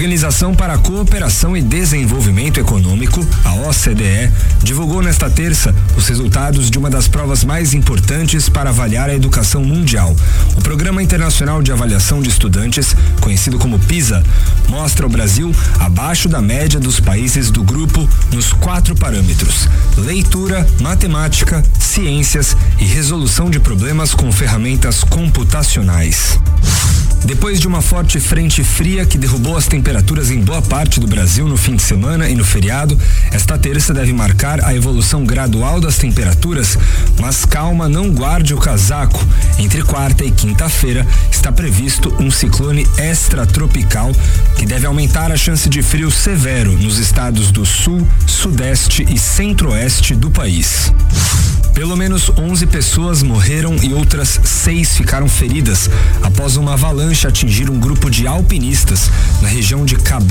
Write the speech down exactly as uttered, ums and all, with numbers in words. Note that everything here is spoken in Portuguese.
Organização para a Cooperação e Desenvolvimento Econômico, a O C D E, divulgou nesta terça os resultados de uma das provas mais importantes para avaliar a educação mundial. O Programa Internacional de Avaliação de Estudantes, conhecido como PISA, mostra o Brasil abaixo da média dos países do grupo nos quatro parâmetros: leitura, matemática, ciências e resolução de problemas com ferramentas computacionais. Depois de uma forte frente fria que derrubou as temperaturas em boa parte do Brasil no fim de semana e no feriado, esta terça deve marcar a evolução gradual das temperaturas, mas calma, não guarde o casaco. Entre quarta e quinta-feira está previsto um ciclone extratropical que deve aumentar a chance de frio severo nos estados do sul, sudeste e centro-oeste do país. Pelo menos onze pessoas morreram e outras seis ficaram feridas após uma avalanche atingir um grupo de alpinistas na região de Cabá,